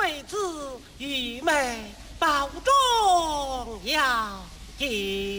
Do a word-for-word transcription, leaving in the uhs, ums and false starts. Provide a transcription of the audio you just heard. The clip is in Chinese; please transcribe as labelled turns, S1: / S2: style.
S1: 为子玉梅保重要紧。